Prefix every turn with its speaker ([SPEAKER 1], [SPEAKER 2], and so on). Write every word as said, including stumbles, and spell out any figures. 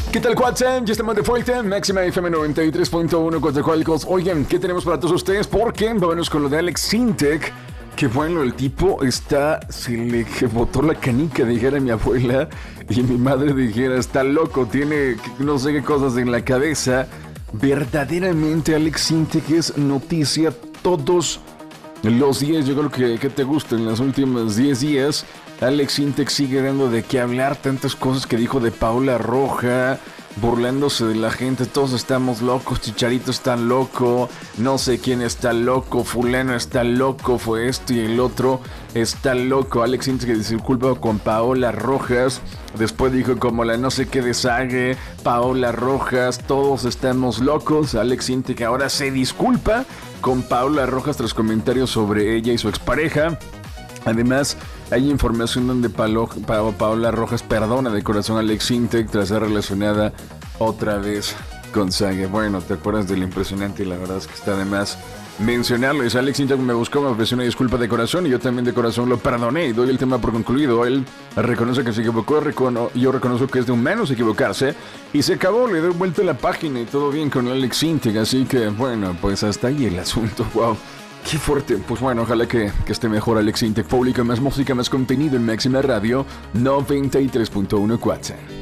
[SPEAKER 1] ¿Qué tal, WhatsApp? Ya estamos de vuelta. Máxima F M noventa y tres punto uno Coatzacoalcos. Oigan, ¿qué tenemos para todos ustedes? Porque vámonos con lo de Alex Sintek. Que bueno, el tipo está... Se le botó la canica, dijera mi abuela. Y mi madre dijera, está loco, tiene no sé qué cosas en la cabeza. Verdaderamente Alex Sintek es noticia todos los días. Yo creo que, que te gusta en los últimos diez días. Alex Sintek sigue dando de qué hablar, tantas cosas que dijo de Paola Roja, burlándose de la gente. Todos estamos locos, Chicharito está loco, no sé quién está loco, fulano está loco, fue esto y el otro está loco. Alex Sintek se disculpa con Paola Rojas, después dijo como la no sé qué deshague, Paola Rojas, todos estamos locos. Alex Sintek ahora se disculpa con Paola Rojas tras comentarios sobre ella y su expareja. Además, hay información donde Palo, pa, Paola Rojas perdona de corazón a Alex Sintek tras ser relacionada otra vez con Sague. Bueno, ¿te acuerdas del impresionante? Y la verdad es que está de más mencionarlo. Es Alex Sintek me buscó, me ofreció una disculpa de corazón y yo también de corazón lo perdoné y doy el tema por concluido. Él reconoce que se equivocó, recono, yo reconozco que es de humanos equivocarse y se acabó, le doy vuelta a la página y todo bien con Alex Sintek. Así que, bueno, pues hasta ahí el asunto. Wow. Qué fuerte, pues bueno, ojalá que, que esté mejor Alex Sintek. Público, más música, más contenido en Máxima Radio noventa y tres punto uno Cuatza.